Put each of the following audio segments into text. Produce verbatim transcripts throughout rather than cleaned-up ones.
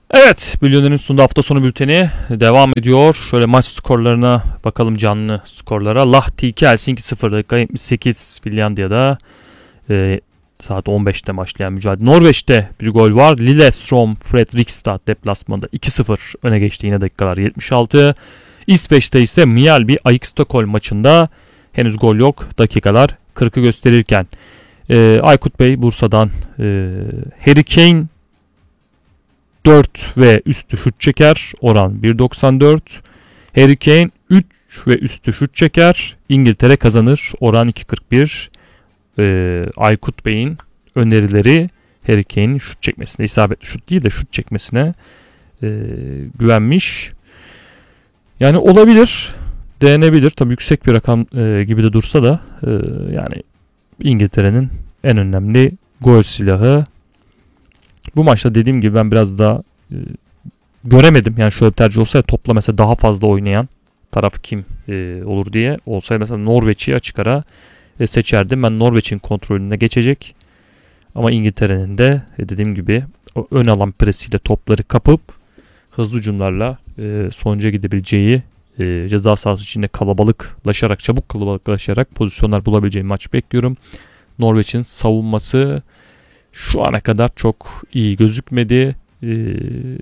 Evet, Milyoner'in sunduğu hafta sonu bülteni devam ediyor. Şöyle maç skorlarına bakalım, canlı skorlara. Lahti iki, Helsinki sıfır, dakika yetmiş sekiz Finlandiya'da. E, saat on beşte başlayan mücadele. Norveç'te bir gol var. Lillestrøm Fredrikstad deplasmanında iki sıfır öne geçti yine dakikalar yetmiş altı. İsveç'te ise Mjällby Ajax Stockholm maçında henüz gol yok. Dakikalar kırkı gösterirken. E, Aykut Bey Bursa'dan e, Harry Kane dört ve üstü şut çeker. Oran bir doksan dört. Harry Kane üç ve üstü şut çeker. İngiltere kazanır. Oran iki kırk bir. Ee, Aykut Bey'in önerileri Harry Kane'in şut çekmesine, isabetli şut değil de şut çekmesine e, güvenmiş. Yani olabilir. Denenebilir. Tabii yüksek bir rakam e, gibi de dursa da e, yani İngiltere'nin en önemli gol silahı. Bu maçta dediğim gibi ben biraz daha e, göremedim. Yani şöyle bir tercih olsaydı topla mesela daha fazla oynayan taraf kim e, olur diye olsaydı mesela Norveç'i açık ara e, seçerdim. Ben Norveç'in kontrolüne geçecek. Ama İngiltere'nin de e, dediğim gibi o ön alan presiyle topları kapıp hızlı hücumlarla e, sonuca gidebileceği, e, ceza sahası içinde kalabalıklaşarak, çabuk kalabalıklaşarak pozisyonlar bulabileceği maç bekliyorum. Norveç'in savunması şu ana kadar çok iyi gözükmedi. Ee,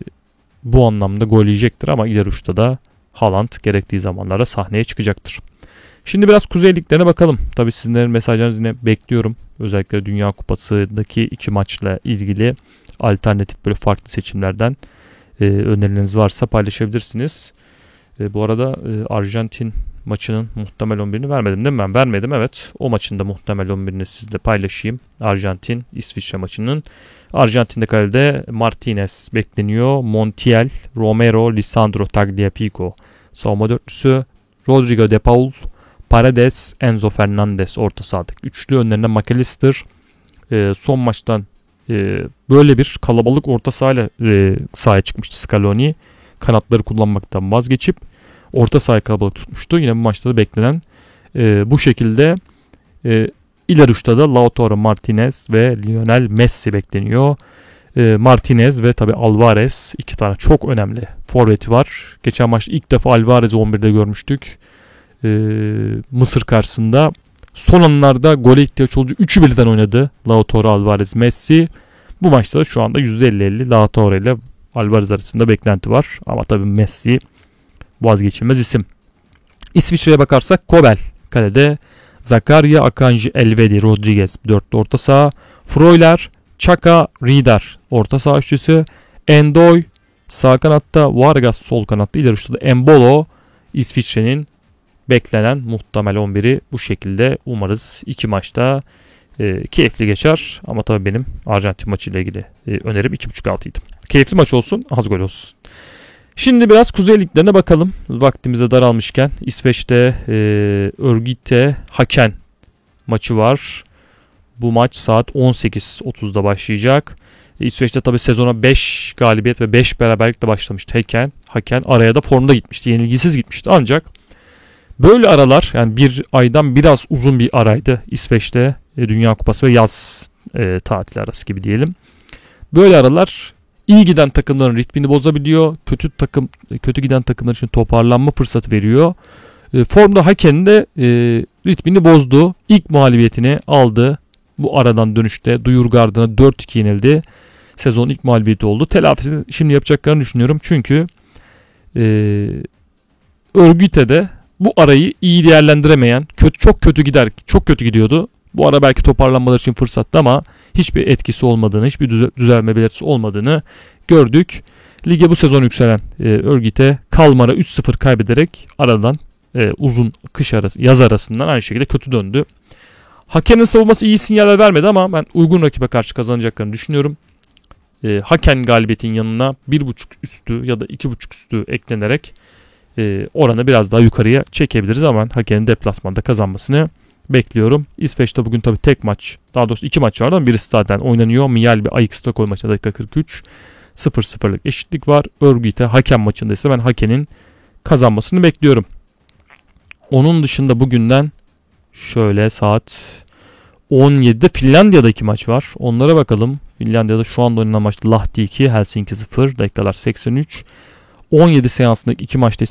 bu anlamda gol yiyecektir ama ileri uçta da Haaland gerektiği zamanlarda sahneye çıkacaktır. Şimdi biraz Kuzey Liglerine bakalım. Tabii sizlerin mesajlarınızı yine bekliyorum. Özellikle Dünya Kupası'ndaki iki maçla ilgili alternatif böyle farklı seçimlerden e, önerileriniz varsa paylaşabilirsiniz. E, bu arada e, Arjantin maçının muhtemel on birini vermedim değil mi? Ben vermedim, evet. O maçın da muhtemel on birini sizle paylaşayım. Arjantin İsviçre maçının. Arjantin'de kalede Martinez bekleniyor. Montiel, Romero, Lisandro Tagliafico savunma dörtlüsü. Rodrigo de Paul, Paredes, Enzo Fernandez orta sahadaki üçlü. Önlerinde McAllister. E, son maçtan e, böyle bir kalabalık orta sahayla e, sahaya çıkmıştı Scaloni. Kanatları kullanmaktan vazgeçip orta sahayı kalabalık tutmuştu. Yine bu maçta da beklenen e, bu şekilde e, ileri uçta da Lautaro Martinez ve Lionel Messi bekleniyor. E, Martinez ve tabi Alvarez, iki tane çok önemli forveti var. Geçen maçta ilk defa Alvarez'i on birde görmüştük. E, Mısır karşısında son anlarda gole ihtiyaç olunca üçü birden oynadı. Lautaro, Alvarez, Messi. Bu maçta da şu anda yüzde elli elli Lautaro ile Alvarez arasında beklenti var. Ama tabi Messi vazgeçilmez isim. İsviçre'ye bakarsak Kobel kalede, Zakaria, Akanji, Elvedi, Rodriguez dörtlü orta saha, Freuler, Çaka, Rieder orta saha üçlüsü, Endoy sağ kanatta, Vargas sol kanatta, ileri uçta da Embolo. İsviçre'nin beklenen muhtemel on biri bu şekilde. Umarız iki maçta e, keyifli geçer. Ama tabii benim Arjantin maçıyla ilgili e, önerim iki buçuk altıydı. Keyifli maç olsun, az gol olsun. Şimdi biraz Kuzey Liglerine bakalım. Vaktimize daralmışken. İsveç'te e, Örgite Haken maçı var. Bu maç saat on sekiz otuzda başlayacak. İsveç'te tabi sezona beş galibiyet ve beş beraberlikle başlamıştı Haken. Haken araya da formda gitmişti. Yenilgisiz gitmişti. Ancak böyle aralar, yani bir aydan biraz uzun bir araydı İsveç'te e, Dünya Kupası ve yaz e, tatili arası gibi diyelim. Böyle aralar İyi giden takımların ritmini bozabiliyor. Kötü takım, kötü giden takımlar için toparlanma fırsatı veriyor. E, formda Haken de e, ritmini bozdu. İlk mağlubiyetini aldı. Bu aradan dönüşte Duyurgard'ına dört iki yenildi. Sezonun ilk mağlubiyeti oldu. Telafisini şimdi yapacaklarını düşünüyorum. Çünkü e, Örgüte'de bu arayı iyi değerlendiremeyen, kötü, çok kötü gider, çok kötü gidiyordu. Bu ara belki toparlanmaları için fırsattı ama hiçbir etkisi olmadığını, hiçbir düzelme belirtisi olmadığını gördük. Lige bu sezon yükselen e, Örgüte Kalmar'a üç sıfır kaybederek aradan e, uzun kış arası, yaz arasından aynı şekilde kötü döndü. Haken'in savunması iyi sinyaller vermedi ama ben uygun rakibe karşı kazanacaklarını düşünüyorum. E, Haken galibiyetin yanına bir buçuk üstü ya da iki buçuk üstü eklenerek e, oranı biraz daha yukarıya çekebiliriz ama ben Haken'in deplasmanda kazanmasını bekliyorum. İsveç'te bugün tabii tek maç, daha doğrusu iki maç var ama birisi zaten oynanıyor. Mjällby Ajax Stockholm maçında dakika kırk üç sıfır sıfırlık eşitlik var. Örgüte Haken maçında ise ben Haken'in kazanmasını bekliyorum. Onun dışında bugünden şöyle saat on yedide Finlandiya'daki maç var. Onlara bakalım. Finlandiya'da şu anda oynanan maçta Lahti iki, Helsinki sıfır, dakikalar seksen üç. on yedi seansındaki iki maçta